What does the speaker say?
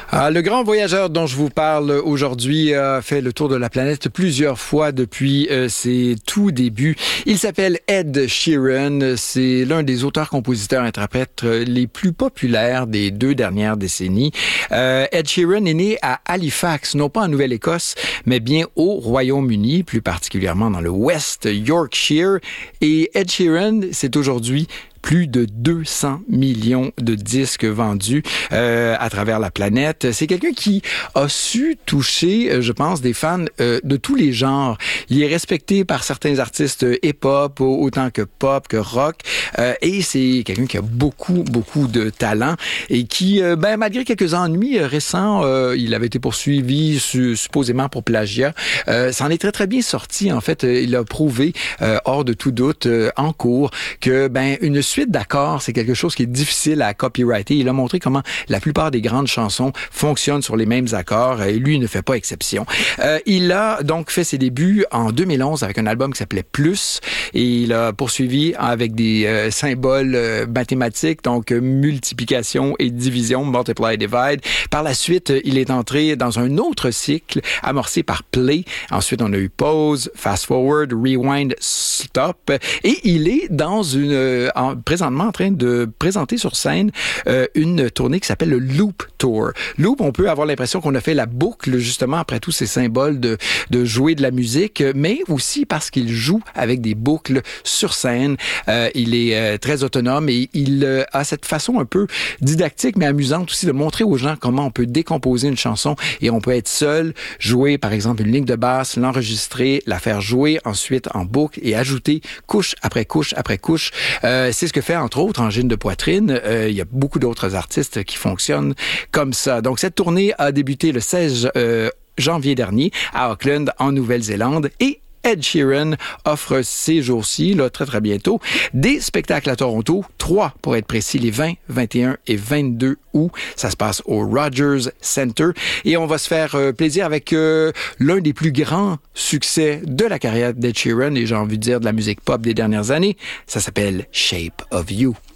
Le grand voyageur dont je vous parle aujourd'hui a fait le tour de la planète plusieurs fois depuis ses tout débuts. Il s'appelle Ed Sheeran. C'est l'un des auteurs-compositeurs-interprètes les plus populaires des 2 dernières décennies. Ed Sheeran est né à Halifax, non pas en Nouvelle-Écosse, mais bien au Royaume-Uni, plus particulièrement dans le West Yorkshire. Et Ed Sheeran, c'est aujourd'hui plus de 200 millions de disques vendus à travers la planète. C'est quelqu'un qui a su toucher, je pense, des fans de tous les genres. Il est respecté par certains artistes hip-hop autant que pop, que rock. Et c'est quelqu'un qui a beaucoup de talent et qui, malgré quelques ennuis récents, il avait été poursuivi supposément pour plagiat. S'en est très bien sorti. En fait, il a prouvé hors de tout doute en cours que une suite d'accords, c'est quelque chose qui est difficile à copyrighter. Il a montré comment la plupart des grandes chansons fonctionnent sur les mêmes accords et lui ne fait pas exception. Il a donc fait ses débuts en 2011 avec un album qui s'appelait Plus et il a poursuivi avec des symboles mathématiques, donc multiplication et division, multiply, divide. Par la suite, il est entré dans un autre cycle amorcé par Play. Ensuite, on a eu Pause, Fast Forward, Rewind, Stop et il est dans présentement en train de présenter sur scène une tournée qui s'appelle le Loop Tour. Loop, on peut avoir l'impression qu'on a fait la boucle justement après tous ces symboles de jouer de la musique, mais aussi parce qu'il joue avec des boucles sur scène. Il est très autonome et il a cette façon un peu didactique mais amusante aussi de montrer aux gens comment on peut décomposer une chanson et on peut être seul, jouer par exemple une ligne de basse, l'enregistrer, la faire jouer ensuite en boucle et ajouter couche après couche après couche. C'est ce que fait entre autres Angine de Poitrine. Il y a beaucoup d'autres artistes qui fonctionnent comme ça. Donc cette tournée a débuté le 16 janvier dernier à Auckland en Nouvelle-Zélande et Ed Sheeran offre ces jours-ci, là, très bientôt, des spectacles à Toronto, 3 pour être précis, les 20, 21 et 22 août. Ça se passe au Rogers Centre. Et on va se faire plaisir avec l'un des plus grands succès de la carrière d'Ed Sheeran, et j'ai envie de dire de la musique pop des dernières années. Ça s'appelle Shape of You.